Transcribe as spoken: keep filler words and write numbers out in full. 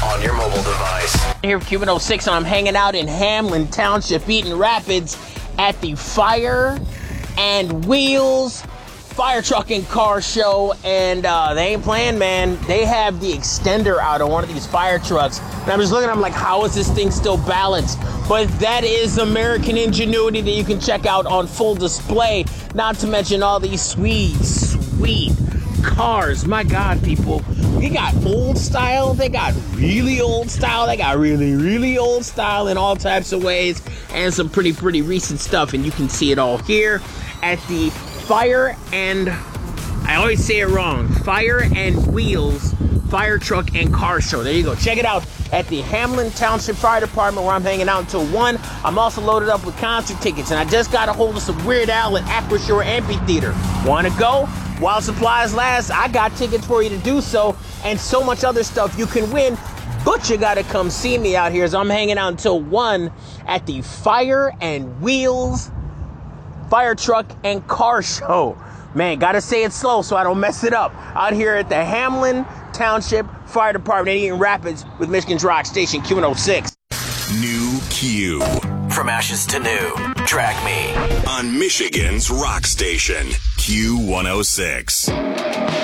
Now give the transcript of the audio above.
on your mobile device. Here with Cuban oh six, and I'm hanging out in Hamlin Township, Eaton Rapids, at the Fire and Wheels Fire Truck and Car Show, and uh, they ain't playing, man. They have the extender out on one of these fire trucks, and I'm just looking, I'm like, how is this thing still balanced? But that is American ingenuity that you can check out on full display, not to mention all these sweet, sweet cars. My God, people. They got old style, they got really old style, they got really, really old style in all types of ways, and some pretty, pretty recent stuff, and you can see it all here at the Fire and, I always say it wrong, Fire and Wheels Fire Truck and Car Show. There you go. Check it out at the Hamlin Township Fire Department, where I'm hanging out until one. I'm also loaded up with concert tickets, and I just got a hold of some Weird Al at Acrisure Amphitheater. Want to go? While supplies last, I got tickets for you to do so, and so much other stuff you can win, but you got to come see me out here, as I'm hanging out until one at the Fire and Wheels Fire Truck and Car Show. Man, gotta say it slow so I don't mess it up. Out here at the Hamlin Township Fire Department in Eaton Rapids with Michigan's Rock Station Q one oh six. New Q. From ashes to new. Drag Me. On Michigan's Rock Station Q one oh six.